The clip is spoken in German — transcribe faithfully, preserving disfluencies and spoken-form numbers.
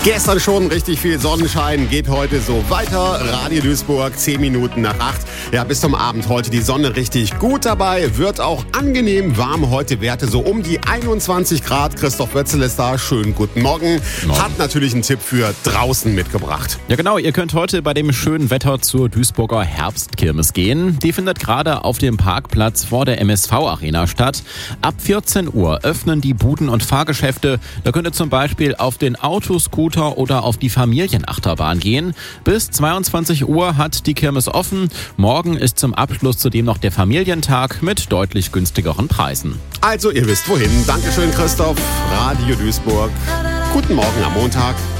Gestern schon richtig viel Sonnenschein, geht heute so weiter. Radio Duisburg, zehn Minuten nach acht. Ja, bis zum Abend heute die Sonne richtig gut dabei. Wird auch angenehm warm heute, Werte so um die einundzwanzig Grad. Christoph Wötzel ist da. Schönen guten Morgen. Morgen. Hat natürlich einen Tipp für draußen mitgebracht. Ja genau, ihr könnt heute bei dem schönen Wetter zur Duisburger Herbstkirmes gehen. Die findet gerade auf dem Parkplatz vor der M S V-Arena statt. Ab vierzehn Uhr öffnen die Buden und Fahrgeschäfte. Da könnt ihr zum Beispiel auf den Autoscooter oder auf die Familienachterbahn gehen. Bis zweiundzwanzig Uhr hat die Kirmes offen. Morgen ist zum Abschluss zudem noch der Familientag mit deutlich günstigeren Preisen. Also ihr wisst wohin. Dankeschön Christoph. Radio Duisburg. Guten Morgen am Montag.